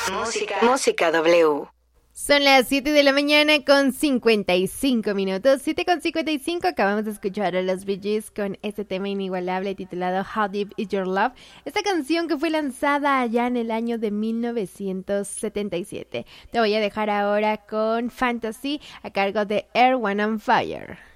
Música W. Son las 7 de la mañana con 55 minutos. 7 con 55, acabamos de escuchar a los Bee Gees con este tema inigualable titulado How Deep Is Your Love. Esta canción que fue lanzada allá en el año de 1977. Te voy a dejar ahora con Fantasy a cargo de Earth, Wind and Fire.